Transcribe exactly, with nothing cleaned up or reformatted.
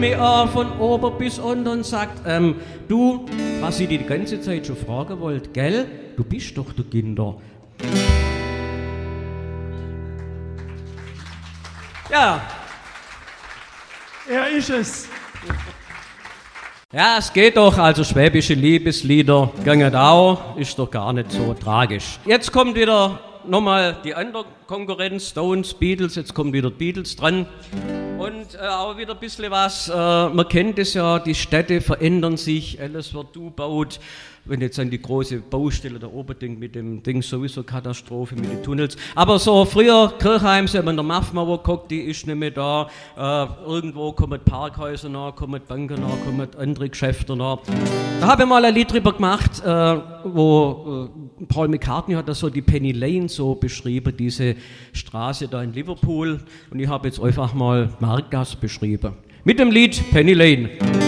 Mir äh, von oben bis unten und sagt, ähm, du, was ich dir die ganze Zeit schon fragen wollte, gell? Du bist doch der Kinder. Ja. Er ist es. Ja, es geht doch, also schwäbische Liebeslieder, ganget auch, ist doch gar nicht so tragisch. Jetzt kommt wieder nochmal die andere Konkurrenz, Stones, Beatles, jetzt kommt wieder Beatles dran. Und äh, auch wieder ein bisschen was, äh, man kennt es ja, die Städte verändern sich, alles wird umgebaut. Wenn jetzt an die große Baustelle da oben denkt, mit dem Ding sowieso Katastrophe, mit den Tunnels. Aber so früher, Kirchheim, so wenn der Maffmauer guckt, die ist nicht mehr da. Äh, irgendwo kommen Parkhäuser nach, kommen Banken nach, kommen andere Geschäfte nach. Da habe ich mal ein Lied drüber gemacht, äh, wo äh, Paul McCartney hat das so die Penny Lane so beschrieben, diese Straße da in Liverpool. Und ich habe jetzt einfach mal Marktgasse beschrieben. Mit dem Lied Penny Lane.